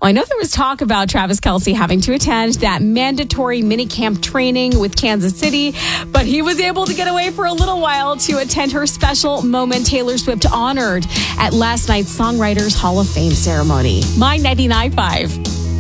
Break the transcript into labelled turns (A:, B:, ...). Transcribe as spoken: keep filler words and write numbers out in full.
A: Well, I know there was talk about Travis Kelce having to attend that mandatory minicamp training with Kansas City, but he was able to get away for a little while to attend her special moment Taylor Swift honored at last night's Songwriters Hall of Fame ceremony. My ninety-nine point five.